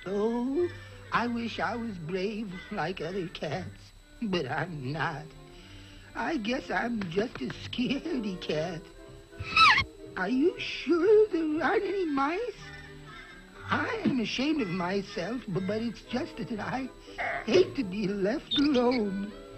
Oh, I wish I was brave like other cats, but I'm not. I guess I'm just a scaredy cat. Are you sure there aren't any mice? I am ashamed of myself, but it's just that I hate to be left alone.